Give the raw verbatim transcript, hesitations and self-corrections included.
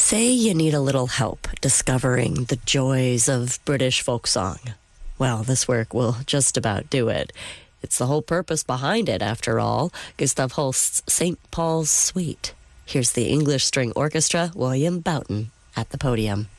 Say you need a little help discovering the joys of British folk song. Well, this work will just about do it. It's the whole purpose behind it, after all. Gustav Holst's Saint Paul's Suite. Here's the English String Orchestra, William Boughton, at the podium.